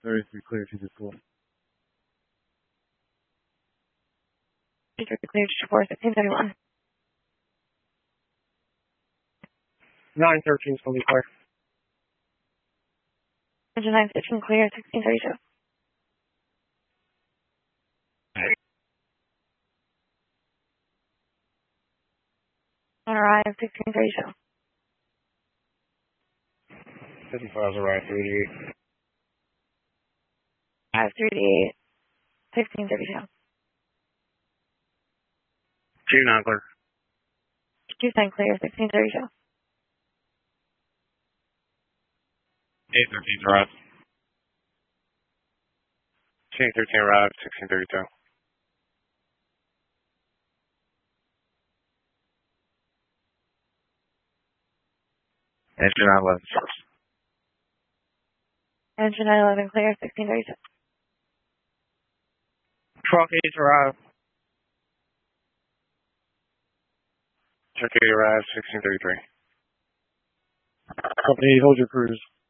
33 clear to the school. District clear to 41671. 913 is fully clear. Engine 915 clear 1632. On arrive 1632. 55's arrive 38. 538 1632. Two non-clear. 29 clear 1632. 813's arrive. 813 arrive 1632. Engine 911 source. Engine 911 clear 1632. 12-8's arrive. Check 8 arrive 1633. Company 8, hold your cruise.